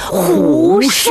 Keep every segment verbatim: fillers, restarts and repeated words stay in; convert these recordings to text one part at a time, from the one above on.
胡商。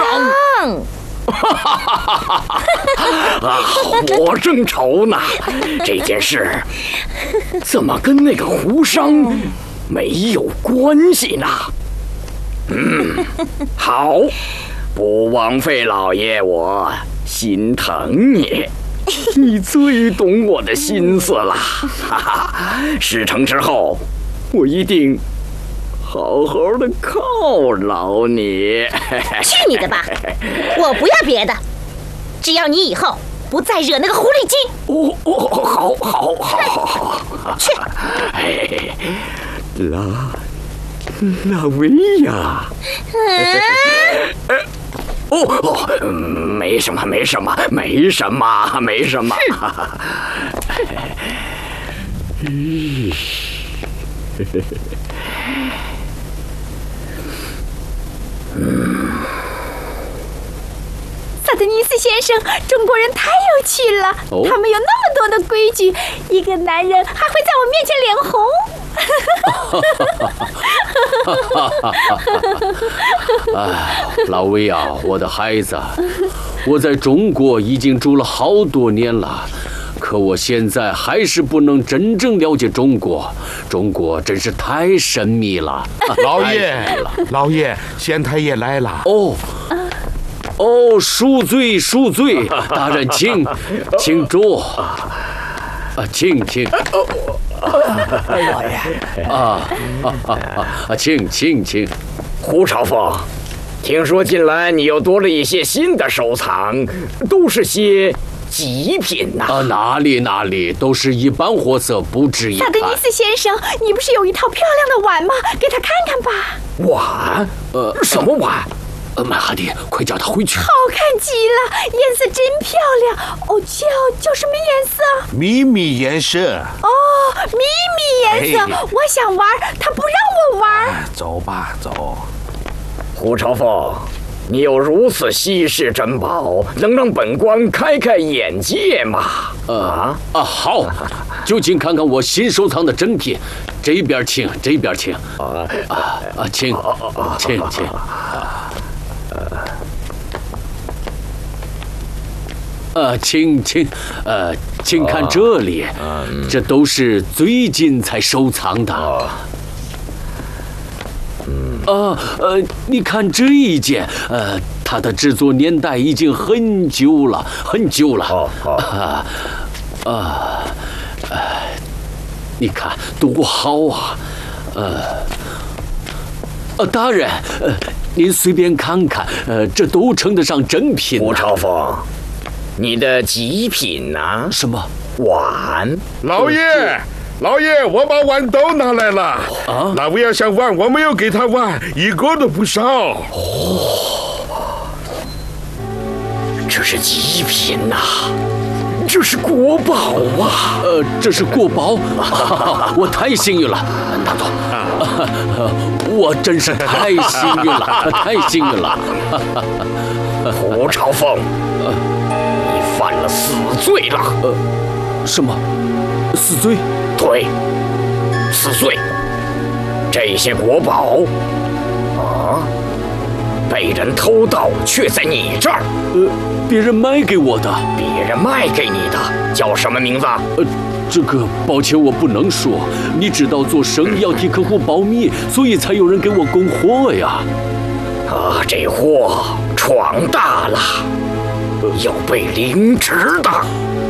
啊，我正愁呢，这件事怎么跟那个胡商没有关系呢？嗯，好，不枉费老爷我心疼你，你最懂我的心思了。哈哈，事成之后，我一定好好的犒劳你。 去你的吧！我不要别的，只要你以后不再惹那个狐狸精。 哦哦，好，好，好，好，好。 去。 哎，拉拉维亚。嗯。哦哦，没什么，没什么，没什么，没什么。嗯。 萨德尼斯先生，中国人太有趣了，哦、他们有那么多的规矩，一个男人还会在我面前脸红。 哎，老维啊，我的孩子，我在中国已经住了好多年了，可我现在还是不能真正了解中国，中国真是太神秘了。 老爷，老爷，县太爷来了。 哦。哦，恕罪恕罪，大人请，请坐。啊，请请。 老爷。 啊啊啊啊！请请请。 胡朝凤，听说近来你又多了一些新的收藏，都是些极品呐、 啊。啊，哪里哪里，都是一般货色，不值一看。 萨德尼斯先生，你不是有一套漂亮的碗吗？给他看看吧。 碗？呃，什么碗？ 呃，曼哈迪，快叫他回去！ 好看极了，颜色真漂亮。哦，叫叫什么颜色？ 秘密颜色。 哦，秘密颜色，哎、我想玩，他不让我玩。 哎、走吧，走。 胡朝凤，你有如此稀世珍宝，能让本官开开眼界吗？ 呃、啊啊，好，就近看看我新收藏的珍品。这边请，这边请。啊啊啊，请，请请。呃，请请，呃，请看这里，哦嗯、这都是最近才收藏的。哦嗯、啊，呃，你看这一件，呃，它的制作年代已经很久了，很久了。哦哦、啊啊，呃，你看多好啊！呃，呃，大人，呃，您随便看看，呃，这都称得上珍品、啊。 胡朝凤。你的极品呢、啊？ 什么碗？ 老爷，老爷，我把碗都拿来了。啊！老维亚想碗，我没有给他碗，一个都不少。 哦，这是极品呐、啊，这是国宝啊！ 呃，这是国宝，我太幸运了，大总，我真是太幸运了，太幸运了。 胡朝凤。犯了死罪了！ 呃，什么？死罪？ 对，死罪。这些国宝啊，被人偷盗，却在你这儿。 呃，别人卖给我的。 别人卖给你的，叫什么名字？ 呃，这个抱歉，我不能说。你知道做生意要替客户保密，所以才有人给我供货呀。 啊，这货闯大了。要被凌迟的。啊！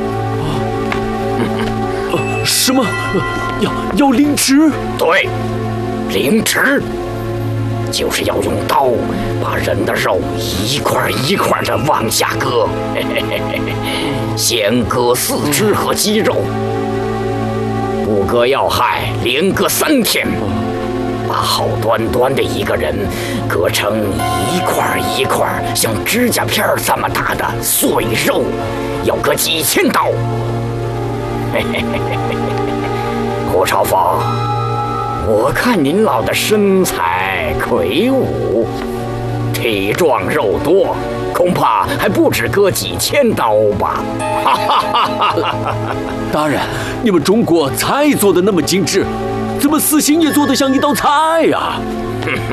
什么？要要凌迟？ 对，凌迟就是要用刀把人的肉一块一块的往下割，嘿嘿嘿嘿，先割四肢和肌肉，不割要害，连割三天。把好端端的一个人割成一块一块像指甲片这么大的碎肉，要割几千刀。嘿嘿嘿嘿，胡朝凤，我看您老的身材魁梧，体壮肉多，恐怕还不止割几千刀吧。哈哈哈哈哈！ 大人，你们中国菜做的那么精致，怎么死刑也做得像一道菜呀、啊？